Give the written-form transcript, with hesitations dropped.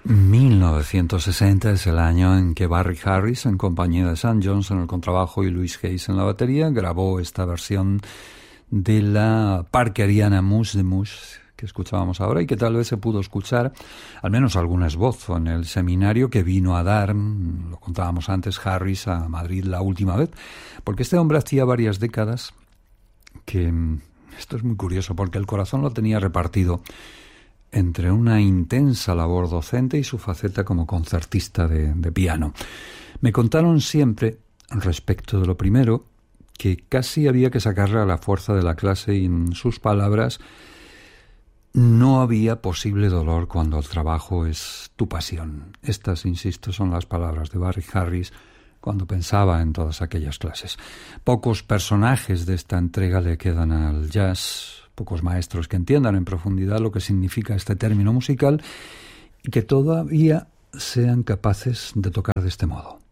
1960 es el año en que Barry Harris, en compañía de Sam Jones en el contrabajo y Louis Hayes en la batería, grabó esta versión de la parkeriana Mousse de Mousse que escuchábamos ahora y que tal vez se pudo escuchar, al menos algún esbozo, en el seminario que vino a dar, lo contábamos antes, Harris a Madrid la última vez, porque este hombre hacía varias décadas que, esto es muy curioso, porque el corazón lo tenía repartido entre una intensa labor docente y su faceta como concertista de piano. Me contaron siempre, respecto de lo primero, que casi había que sacarle a la fuerza de la clase y, en sus palabras, no había posible dolor cuando el trabajo es tu pasión. Estas, insisto, son las palabras de Barry Harris cuando pensaba en todas aquellas clases. Pocos personajes de esta entrega le quedan al jazz, pocos maestros que entiendan en profundidad lo que significa este término musical y que todavía sean capaces de tocar de este modo.